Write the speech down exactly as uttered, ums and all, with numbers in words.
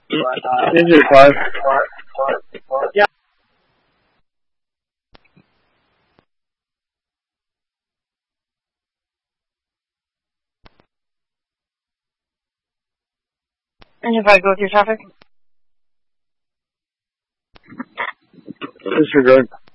天使团。 And if I go through traffic? Disregard.